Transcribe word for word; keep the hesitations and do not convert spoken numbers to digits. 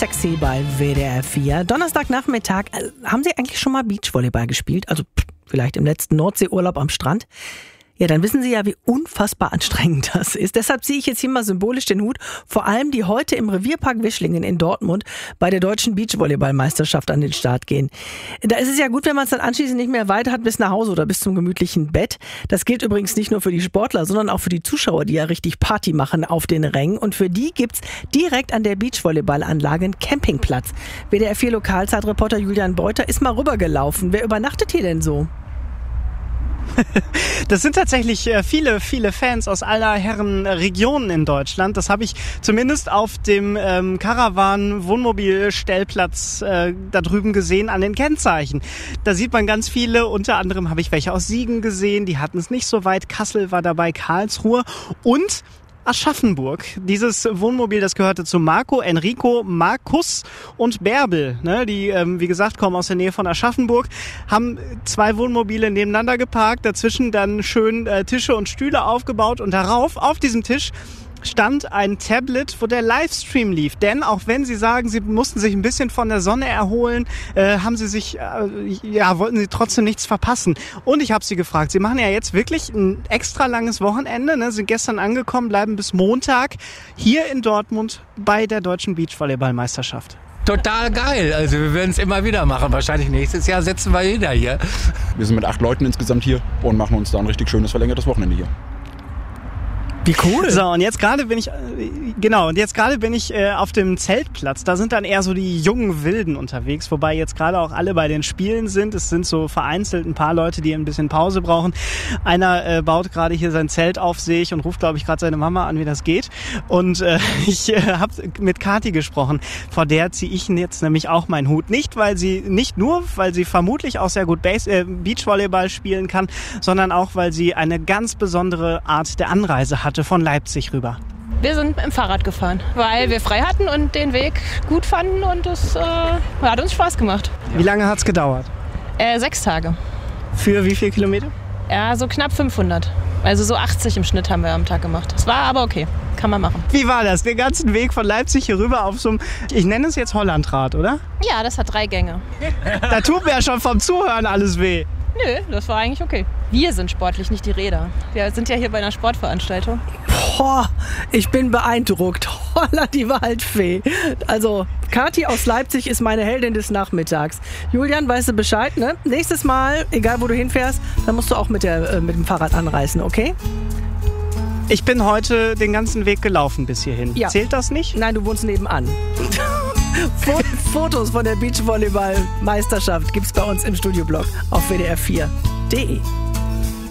Sexy bei W D R vier. Donnerstagnachmittag. Äh, haben Sie eigentlich schon mal Beachvolleyball gespielt? Also pff, vielleicht im letzten Nordseeurlaub am Strand? Ja, dann wissen Sie ja, wie unfassbar anstrengend das ist. Deshalb ziehe ich jetzt hier mal symbolisch den Hut vor allem, die heute im Revierpark Wischlingen in Dortmund bei der deutschen Beachvolleyballmeisterschaft an den Start gehen. Da ist es ja gut, wenn man es dann anschließend nicht mehr weiter hat bis nach Hause oder bis zum gemütlichen Bett. Das gilt übrigens nicht nur für die Sportler, sondern auch für die Zuschauer, die ja richtig Party machen auf den Rängen. Und für die gibt's direkt an der Beachvolleyballanlage einen Campingplatz. W D R vier Lokalzeitreporter Julian Beuter ist mal rübergelaufen. Wer übernachtet hier denn so? Das sind tatsächlich viele, viele Fans aus aller Herren Regionen in Deutschland. Das habe ich zumindest auf dem ähm, Caravan-Wohnmobil-Stellplatz äh, da drüben gesehen an den Kennzeichen. Da sieht man ganz viele, unter anderem habe ich welche aus Siegen gesehen, die hatten es nicht so weit. Kassel war dabei, Karlsruhe und Aschaffenburg. Dieses Wohnmobil, das gehörte zu Marco, Enrico, Markus und Bärbel. Ne, die, ähm, wie gesagt, kommen aus der Nähe von Aschaffenburg, haben zwei Wohnmobile nebeneinander geparkt, dazwischen dann schön äh, Tische und Stühle aufgebaut und darauf, auf diesem Tisch, stand ein Tablet, wo der Livestream lief. Denn auch wenn sie sagen, sie mussten sich ein bisschen von der Sonne erholen, äh, haben sie sich, äh, ja, wollten sie trotzdem nichts verpassen. Und ich habe sie gefragt, sie machen ja jetzt wirklich ein extra langes Wochenende, ne, sind gestern angekommen, bleiben bis Montag hier in Dortmund bei der deutschen Beachvolleyballmeisterschaft. Total geil. Also wir werden es immer wieder machen. Wahrscheinlich nächstes Jahr sitzen wir wieder hier. Wir sind mit acht Leuten insgesamt hier und machen uns da ein richtig schönes verlängertes Wochenende hier. Wie cool. So, und jetzt gerade bin ich, äh, genau, und jetzt gerade bin ich äh, auf dem Zeltplatz. Da sind dann eher so die jungen Wilden unterwegs, wobei jetzt gerade auch alle bei den Spielen sind. Es sind so vereinzelt ein paar Leute, die ein bisschen Pause brauchen. Einer äh, baut gerade hier sein Zelt auf, sehe ich, und ruft, glaube ich, gerade seine Mama an, wie das geht. Und äh, ich äh, habe mit Kathi gesprochen. Vor der ziehe ich jetzt nämlich auch meinen Hut. Nicht, weil sie, nicht nur, weil sie vermutlich auch sehr gut Base, äh, Beachvolleyball spielen kann, sondern auch, weil sie eine ganz besondere Art der Anreise hat. Von Leipzig rüber. Wir sind im Fahrrad gefahren, weil wir frei hatten und den Weg gut fanden und es äh, hat uns Spaß gemacht. Wie lange hat es gedauert? Äh, sechs Tage. Für wie viele Kilometer? Ja, so knapp fünfhundert. Also so achtzig im Schnitt haben wir am Tag gemacht. Es war aber okay, kann man machen. Wie war das? Den ganzen Weg von Leipzig hier rüber auf so einem, ich nenne es jetzt Hollandrad, oder? Ja, das hat drei Gänge. Da tut mir ja schon vom Zuhören alles weh. Nö, das war eigentlich okay. Wir sind sportlich, nicht die Räder. Wir sind ja hier bei einer Sportveranstaltung. Boah, ich bin beeindruckt. Holla, die Waldfee. Also, Kathi aus Leipzig ist meine Heldin des Nachmittags. Julian, weißt du Bescheid, ne? Nächstes Mal, egal wo du hinfährst, dann musst du auch mit, der, äh, mit dem Fahrrad anreisen, okay? Ich bin heute den ganzen Weg gelaufen bis hierhin. Ja. Zählt das nicht? Nein, du wohnst nebenan. Fotos von der Beachvolleyball-Meisterschaft gibt's bei uns im Studioblog auf W D R vier punkt de.